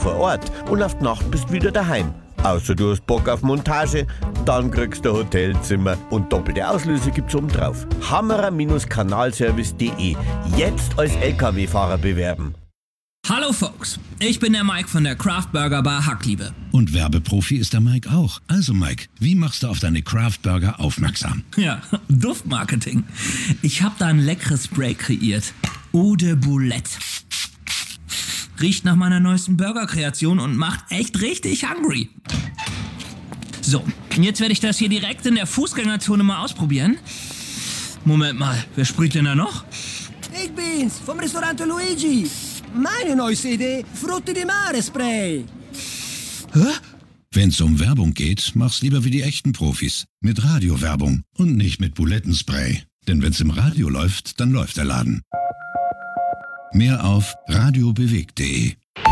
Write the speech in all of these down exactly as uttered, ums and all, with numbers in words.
vor Ort und auf die Nacht bist wieder daheim. Außer du hast Bock auf Montage, dann kriegst du ein Hotelzimmer und doppelte Auslöse gibt's oben drauf. hammerer Kanalservice punkt de. Jetzt als L K W-Fahrer bewerben. Hallo Folks, ich bin der Mike von der Craft Burger Bar Hackliebe. Und Werbeprofi ist der Mike auch. Also Mike, wie machst du auf deine Craft Burger aufmerksam? Ja, Duftmarketing. Ich habe da ein leckeres Spray kreiert. Eau de Boulette. Riecht nach meiner neuesten Burger-Kreation und macht echt richtig hungry. So, jetzt werde ich das hier direkt in der Fußgängerzone mal ausprobieren. Moment mal, wer sprüht denn da noch? Ich bin's, vom Restaurant Luigi. Meine neueste Idee, Frutti di Mare Spray. Hä? Wenn's um Werbung geht, mach's lieber wie die echten Profis. Mit Radiowerbung und nicht mit Bulettenspray. Denn wenn's im Radio läuft, dann läuft der Laden. Mehr auf radiobewegt punkt de.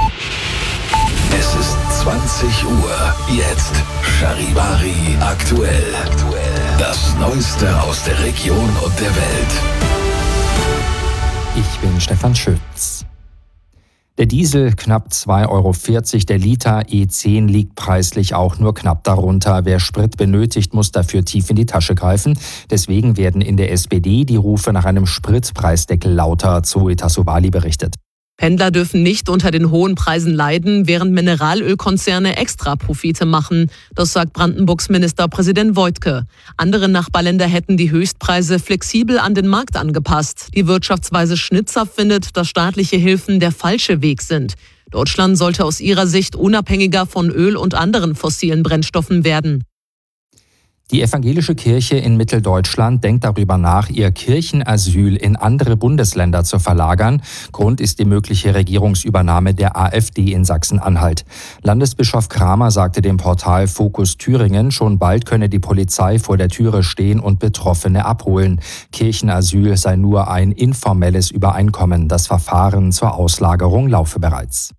Es ist zwanzig Uhr. Jetzt Charivari aktuell. Das Neueste aus der Region und der Welt. Ich bin Stefan Schütz. Der Diesel knapp zwei Euro vierzig, der Liter E zehn liegt preislich auch nur knapp darunter. Wer Sprit benötigt, muss dafür tief in die Tasche greifen. Deswegen werden in der S P D die Rufe nach einem Spritpreisdeckel lauter, Zoe Tassovali berichtet. Pendler dürfen nicht unter den hohen Preisen leiden, während Mineralölkonzerne Extraprofite machen. Das sagt Brandenburgs Ministerpräsident Woidke. Andere Nachbarländer hätten die Höchstpreise flexibel an den Markt angepasst. Die Wirtschaftsweise Schnitzer findet, dass staatliche Hilfen der falsche Weg sind. Deutschland sollte aus ihrer Sicht unabhängiger von Öl und anderen fossilen Brennstoffen werden. Die evangelische Kirche in Mitteldeutschland denkt darüber nach, ihr Kirchenasyl in andere Bundesländer zu verlagern. Grund ist die mögliche Regierungsübernahme der AfD in Sachsen-Anhalt. Landesbischof Kramer sagte dem Portal Fokus Thüringen, schon bald könne die Polizei vor der Türe stehen und Betroffene abholen. Kirchenasyl sei nur ein informelles Übereinkommen. Das Verfahren zur Auslagerung laufe bereits.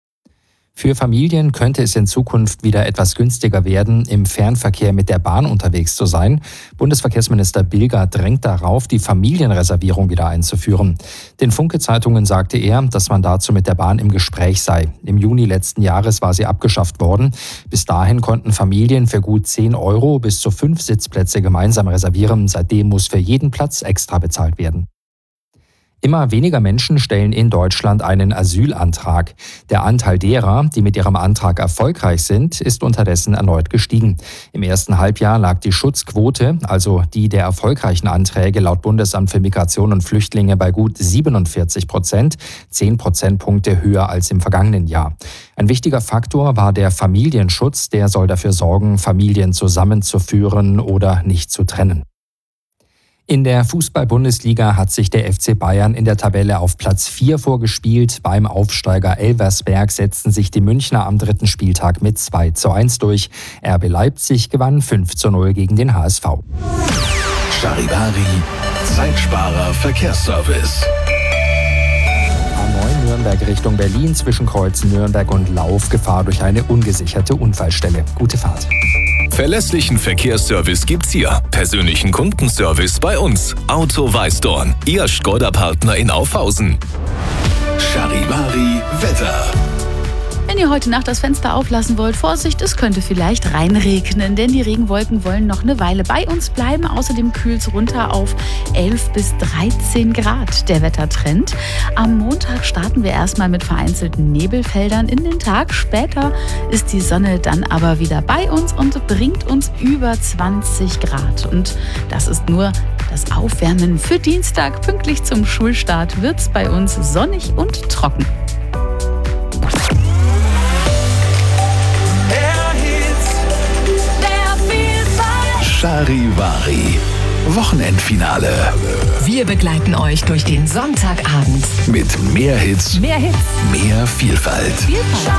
Für Familien könnte es in Zukunft wieder etwas günstiger werden, im Fernverkehr mit der Bahn unterwegs zu sein. Bundesverkehrsminister Bilger drängt darauf, die Familienreservierung wieder einzuführen. Den Funke-Zeitungen sagte er, dass man dazu mit der Bahn im Gespräch sei. Im Juni letzten Jahres war sie abgeschafft worden. Bis dahin konnten Familien für gut zehn Euro bis zu fünf Sitzplätze gemeinsam reservieren. Seitdem muss für jeden Platz extra bezahlt werden. Immer weniger Menschen stellen in Deutschland einen Asylantrag. Der Anteil derer, die mit ihrem Antrag erfolgreich sind, ist unterdessen erneut gestiegen. Im ersten Halbjahr lag die Schutzquote, also die der erfolgreichen Anträge laut Bundesamt für Migration und Flüchtlinge, bei gut siebenundvierzig Prozent, zehn Prozentpunkte höher als im vergangenen Jahr. Ein wichtiger Faktor war der Familienschutz, der soll dafür sorgen, Familien zusammenzuführen oder nicht zu trennen. In der Fußball-Bundesliga hat sich der F C Bayern in der Tabelle auf Platz vier vorgespielt. Beim Aufsteiger Elversberg setzten sich die Münchner am dritten Spieltag mit zwei zu eins durch. R B Leipzig gewann fünf zu null gegen den H S V. Charivari, Zeitsparer Verkehrsservice. A neun Nürnberg Richtung Berlin zwischen Kreuz Nürnberg und Lauf, Gefahr durch eine ungesicherte Unfallstelle. Gute Fahrt. Verlässlichen Verkehrsservice gibt's hier. Persönlichen Kundenservice bei uns. Auto Weißdorn, Ihr Skoda-Partner in Aufhausen. Charivari Wetter. Wenn ihr heute Nacht das Fenster auflassen wollt, Vorsicht, es könnte vielleicht reinregnen, denn die Regenwolken wollen noch eine Weile bei uns bleiben. Außerdem kühlt es runter auf elf bis dreizehn Grad. Der Wettertrend. Am Montag starten wir erstmal mit vereinzelten Nebelfeldern in den Tag. Später ist die Sonne dann aber wieder bei uns und bringt uns über zwanzig Grad. Und das ist nur das Aufwärmen für Dienstag. Pünktlich zum Schulstart wird es bei uns sonnig und trocken. Charivari, Wochenendfinale. Wir begleiten euch durch den Sonntagabend. Mit mehr Hits, Mehr Hits, mehr Vielfalt. Vielfalt.